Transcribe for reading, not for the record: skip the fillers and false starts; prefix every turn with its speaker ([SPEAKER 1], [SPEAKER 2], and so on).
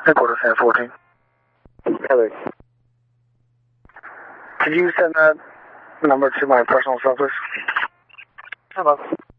[SPEAKER 1] Headquarters 1014.
[SPEAKER 2] Heather.
[SPEAKER 1] Could you send that number to my personal cell, please?
[SPEAKER 2] Hello.